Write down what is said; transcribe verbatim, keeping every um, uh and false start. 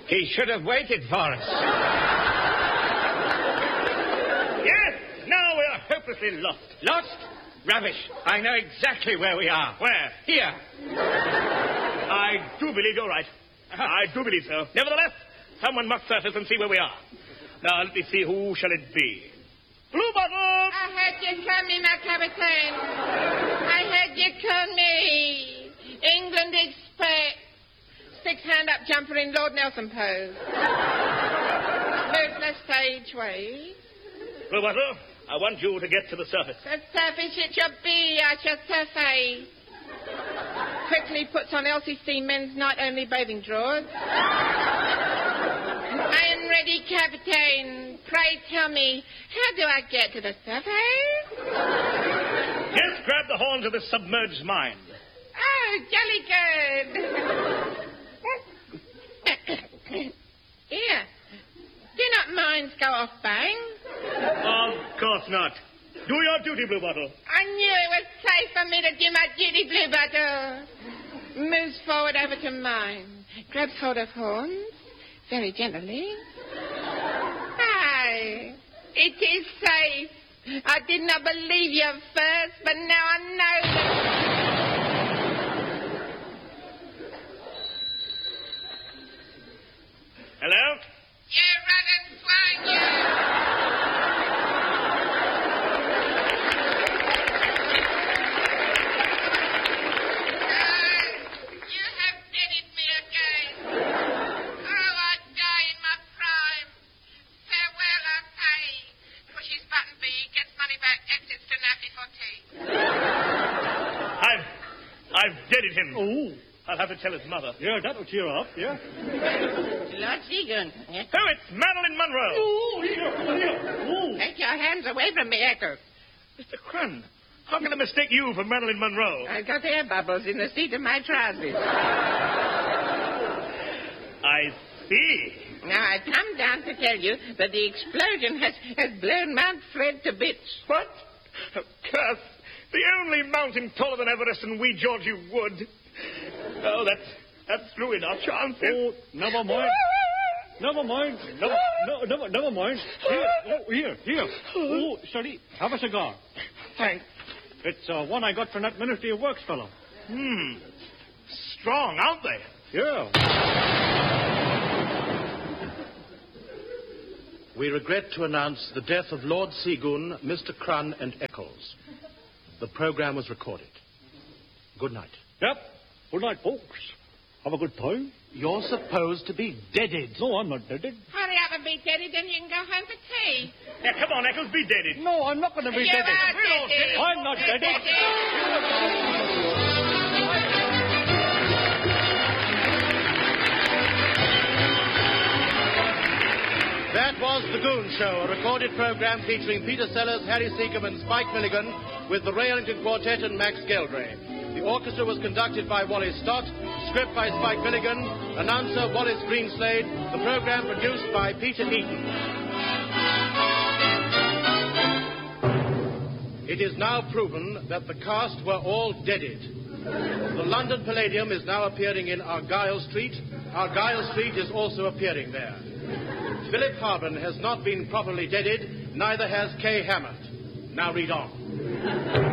He should have waited for us. Yes, now we are hopelessly lost. Lost? Rubbish. I know exactly where we are. Where? Here. I do believe you're right. I do believe so. Nevertheless, someone must surface and see where we are. Now, let me see, who shall it be? Blue Bottle! I heard you call me, my captain. I heard you call me. England Express. Six hand-up jumper in Lord Nelson pose. Move the stage way. Blue Bottle, I want you to get to the surface. The surface it shall be, I shall surface. Quickly puts on Elsie C. men's night-only bathing drawers. I am ready, Captain. Pray tell me, how do I get to the surface? Just grab the horns of this submerged mine. Oh, jolly good. Here. Do not minds go off bang? Of course not. Do your duty, Blue Bottle. I knew it was safe for me to do my duty, Blue Bottle. Moves forward over to mine. Grabs hold of horns. Very gently. Aye. It is safe. I did not believe you first, but now I know that... Hello? You rotten swine, you! I've, I've deaded him. Oh. I'll have to tell his mother. Yeah, that'll cheer her up, yeah. Lord Seagun. Oh, it's Madeline Monroe. Oh, here, here. Oh. Take your hands away from me, Echo. Mister Crun, how can I mistake you for Madeline Monroe? I've got air bubbles in the seat of my trousers. I see. Now, I've come down to tell you that the explosion has, has blown Mount Fred to bits. What? Oh, curse. The only mountain taller than Everest and wee Georgie Wood. Oh, that's, that's ruined our chances. Oh, never mind. Never mind. Never, no, never, never mind. Here, oh, here, here. Oh, sorry. Have a cigar. Thanks. It's uh, one I got from that Ministry of Works fellow. Hmm. Strong, aren't they? Yeah. We regret to announce the death of Lord Seagun, Mister Crun, and Eccles. The program was recorded. Good night. Yep. Good night, folks. Have a good time. You're supposed to be deaded. No, I'm not deaded. Hurry up and be deaded, then you can go home for tea. Yeah, come on, Eccles, be deaded. No, I'm not going to be You deaded. are deaded. I'm not You're deaded. That was The Goon Show, a recorded program featuring Peter Sellers, Harry Seacombe, and Spike Milligan, with the Ray Ellington Quartet and Max Geldray. The orchestra was conducted by Wally Stott, script by Spike Milligan, announcer Wallace Greenslade, the program produced by Peter Eaton. It is now proven that the cast were all deaded. The London Palladium is now appearing in Argyle Street. Argyle Street is also appearing there. Philip Harbin has not been properly deaded, neither has Kay Hammond. Now read on.